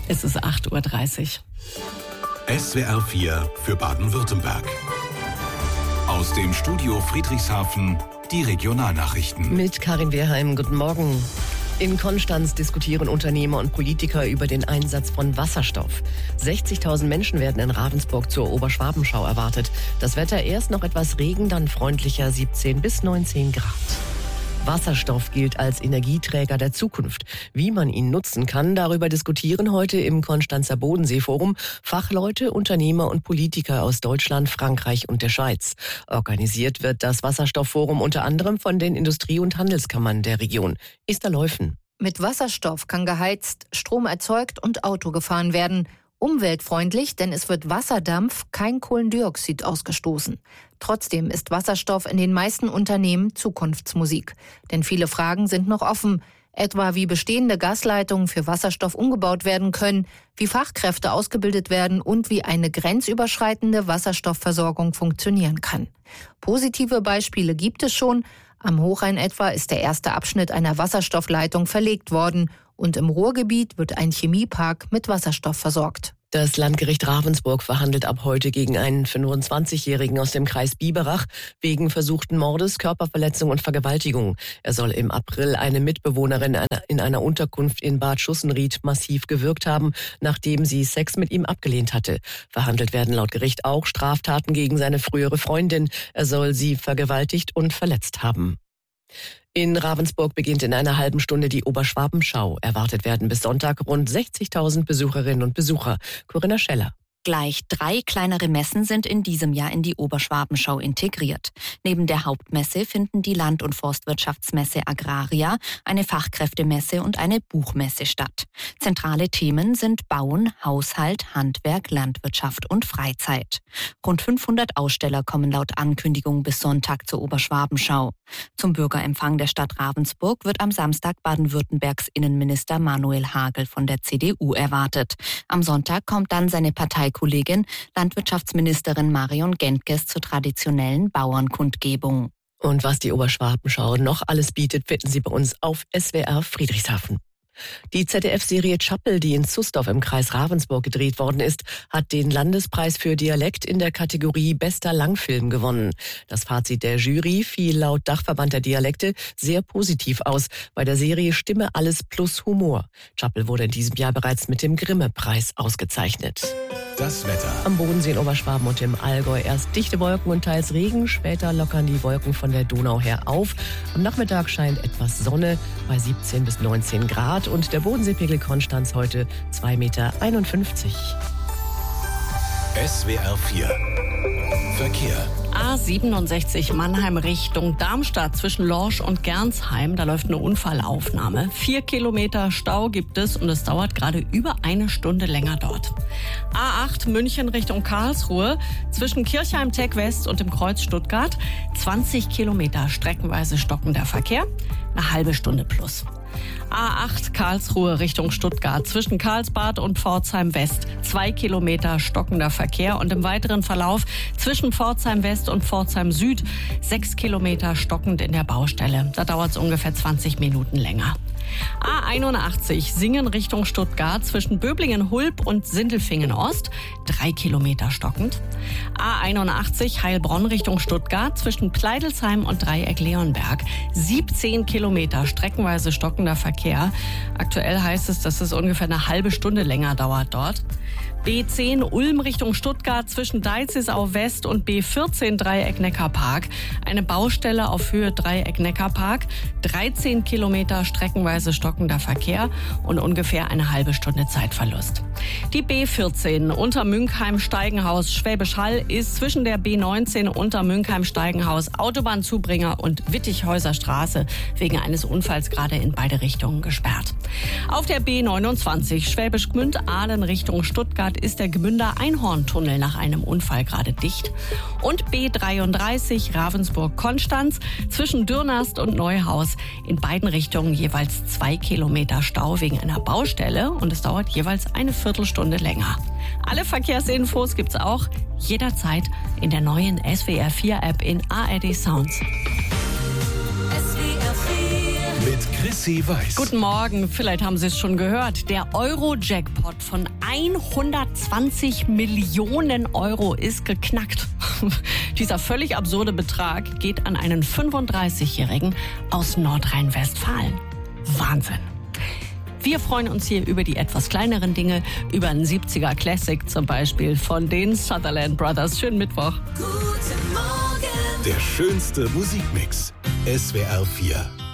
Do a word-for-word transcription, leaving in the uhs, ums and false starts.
Es ist acht Uhr dreißig. S W R vier für Baden-Württemberg. Aus dem Studio Friedrichshafen die Regionalnachrichten. Mit Karin Wehrheim, guten Morgen. In Konstanz diskutieren Unternehmer und Politiker über den Einsatz von Wasserstoff. sechzigtausend Menschen werden in Ravensburg zur Oberschwabenschau erwartet. Das Wetter erst noch etwas Regen, dann freundlicher siebzehn bis neunzehn Grad. Wasserstoff gilt als Energieträger der Zukunft. Wie man ihn nutzen kann, darüber diskutieren heute im Konstanzer Bodenseeforum Fachleute, Unternehmer und Politiker aus Deutschland, Frankreich und der Schweiz. Organisiert wird das Wasserstoffforum unter anderem von den Industrie- und Handelskammern der Region. Esther Leufen. Mit Wasserstoff kann geheizt, Strom erzeugt und Auto gefahren werden. Umweltfreundlich, denn es wird Wasserdampf, kein Kohlendioxid ausgestoßen. Trotzdem ist Wasserstoff in den meisten Unternehmen Zukunftsmusik. Denn viele Fragen sind noch offen, etwa wie bestehende Gasleitungen für Wasserstoff umgebaut werden können, wie Fachkräfte ausgebildet werden und wie eine grenzüberschreitende Wasserstoffversorgung funktionieren kann. Positive Beispiele gibt es schon. Am Hochrhein etwa ist der erste Abschnitt einer Wasserstoffleitung verlegt worden. Und im Ruhrgebiet wird ein Chemiepark mit Wasserstoff versorgt. Das Landgericht Ravensburg verhandelt ab heute gegen einen fünfundzwanzigjährigen aus dem Kreis Biberach wegen versuchten Mordes, Körperverletzung und Vergewaltigung. Er soll im April eine Mitbewohnerin in einer Unterkunft in Bad Schussenried massiv gewürgt haben, nachdem sie Sex mit ihm abgelehnt hatte. Verhandelt werden laut Gericht auch Straftaten gegen seine frühere Freundin. Er soll sie vergewaltigt und verletzt haben. In Ravensburg beginnt in einer halben Stunde die Oberschwabenschau. Erwartet werden bis Sonntag rund sechzigtausend Besucherinnen und Besucher. Corinna Scheller. Gleich drei kleinere Messen sind in diesem Jahr in die Oberschwabenschau integriert. Neben der Hauptmesse finden die Land- und Forstwirtschaftsmesse Agraria, eine Fachkräftemesse und eine Buchmesse statt. Zentrale Themen sind Bauen, Haushalt, Handwerk, Landwirtschaft und Freizeit. Rund fünfhundert Aussteller kommen laut Ankündigung bis Sonntag zur Oberschwabenschau. Zum Bürgerempfang der Stadt Ravensburg wird am Samstag Baden-Württembergs Innenminister Manuel Hagel von der C D U erwartet. Am Sonntag kommt dann seine Parteikollegin, Landwirtschaftsministerin Marion Gentges zur traditionellen Bauernkundgebung. Und was die Oberschwabenschau noch alles bietet, finden Sie bei uns auf S W R Friedrichshafen. Die Z D F-Serie Chappell, die in Zusdorf im Kreis Ravensburg gedreht worden ist, hat den Landespreis für Dialekt in der Kategorie Bester Langfilm gewonnen. Das Fazit der Jury fiel laut Dachverband der Dialekte sehr positiv aus. Bei der Serie Stimme alles plus Humor. Chappell wurde in diesem Jahr bereits mit dem Grimme-Preis ausgezeichnet. Das Wetter. Am Bodensee in Oberschwaben und im Allgäu erst dichte Wolken und teils Regen. Später lockern die Wolken von der Donau her auf. Am Nachmittag scheint etwas Sonne bei siebzehn bis neunzehn Grad. Und der Bodenseepegel Konstanz heute zwei Komma einundfünfzig Meter. S W R vier. Verkehr. A siebenundsechzig Mannheim Richtung Darmstadt zwischen Lorsch und Gernsheim. Da läuft eine Unfallaufnahme. Vier Kilometer Stau gibt es und es dauert gerade über eine Stunde länger dort. A acht München Richtung Karlsruhe zwischen Kirchheim-Tech West und dem Kreuz Stuttgart. zwanzig Kilometer streckenweise stockender Verkehr. Eine halbe Stunde plus. A acht Karlsruhe Richtung Stuttgart zwischen Karlsbad und Pforzheim West. Zwei Kilometer stockender Verkehr und im weiteren Verlauf zwischen Pforzheim West und Pforzheim Süd sechs Kilometer stockend in der Baustelle. Da dauert es ungefähr zwanzig Minuten länger. A einundachtzig Singen Richtung Stuttgart zwischen Böblingen-Hulb und Sindelfingen-Ost. Drei Kilometer stockend. A einundachtzig Heilbronn Richtung Stuttgart zwischen Pleidelsheim und Dreieck-Leonberg. siebzehn Kilometer streckenweise stockender Verkehr. Aktuell heißt es, dass es ungefähr eine halbe Stunde länger dauert dort. B zehn Ulm Richtung Stuttgart zwischen Deizisau West und B vierzehn Dreieck-Neckarpark. Eine Baustelle auf Höhe Dreieck-Neckarpark. dreizehn Kilometer streckenweise stockender Verkehr und ungefähr eine halbe Stunde Zeitverlust. Die B vierzehn Untermünkheim-Steigenhaus Schwäbisch Hall ist zwischen der B neunzehn Untermünkheim-Steigenhaus Autobahnzubringer und Wittichhäuser Straße wegen eines Unfalls gerade in beide Richtungen gesperrt. Auf der B neunundzwanzig Schwäbisch Gmünd-Ahlen Richtung Stuttgart ist der Gmünder Einhorntunnel nach einem Unfall gerade dicht. Und B dreiunddreißig Ravensburg-Konstanz zwischen Dürnast und Neuhaus in beiden Richtungen jeweils zwei Kilometer Stau wegen einer Baustelle und es dauert jeweils eine Viertelstunde länger. Alle Verkehrsinfos gibt's auch jederzeit in der neuen S W R vier App in A R D Sounds. Mit Chrissy weiß. Guten Morgen, vielleicht haben Sie es schon gehört. Der Euro-Jackpot von hundertzwanzig Millionen Euro ist geknackt. Dieser völlig absurde Betrag geht an einen fünfunddreißigjährigen aus Nordrhein-Westfalen. Wahnsinn. Wir freuen uns hier über die etwas kleineren Dinge, über einen siebziger Classic zum Beispiel von den Sutherland Brothers. Schönen Mittwoch. Der schönste Musikmix. S W R vier.